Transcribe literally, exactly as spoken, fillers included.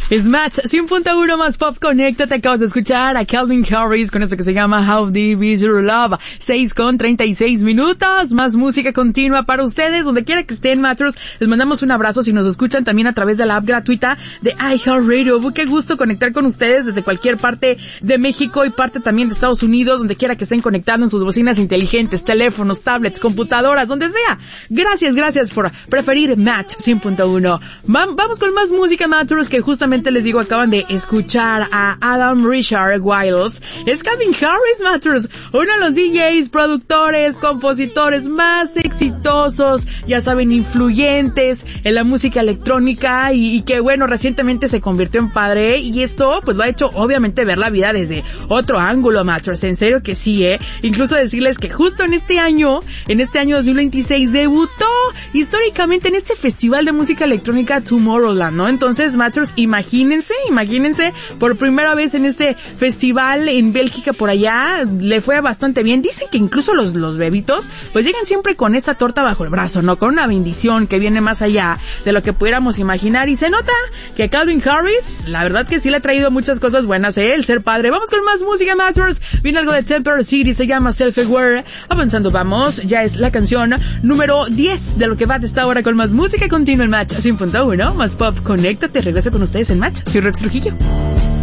Es Match cien punto uno más Pop. Conéctate. Acabas de escuchar a Calvin Harris con esto que se llama How Deep Is Your Love. seis con treinta y seis minutos. Más música continua para ustedes. Donde quiera que estén, Matchers, les mandamos un abrazo. Si nos escuchan también a través de la app gratuita de iHeartRadio. Qué gusto conectar con ustedes desde cualquier parte de México y parte también de Estados Unidos. Donde quiera que estén conectando en sus bocinas inteligentes, teléfonos, tablets, computadoras, donde sea. Gracias, gracias por preferir Match cien punto uno. Vamos con más música, Matchers, que justamente les digo, acaban de escuchar a Adam Richard Wiles. Es Calvin Harris, Matchers, uno de los D Js, productores, compositores más exitosos, ya saben, influyentes en la música electrónica y, y que bueno, recientemente se convirtió en padre y esto pues lo ha hecho obviamente ver la vida desde otro ángulo, Matchers, en serio que sí, eh. Incluso decirles que justo en este año, en este año dos mil veintiséis, debutó históricamente en este festival de música electrónica Tomorrowland, ¿no? Entonces, Matchers, imagínense Imagínense, imagínense, por primera vez en este festival en Bélgica por allá, le fue bastante bien. Dicen que incluso los, los bebitos, pues llegan siempre con esa torta bajo el brazo, ¿no? Con una bendición que viene más allá de lo que pudiéramos imaginar. Y se nota que Calvin Harris, la verdad que sí le ha traído muchas cosas buenas, ¿eh? El ser padre. Vamos con más música, Masters. Viene algo de Temper City, se llama Self-Aware. Avanzando, vamos. Ya es la canción número diez de lo que va de esta hora con más música continua en Match cien punto uno. Más Pop, conéctate. Regreso con ustedes en Match. Soy Rex Trujillo.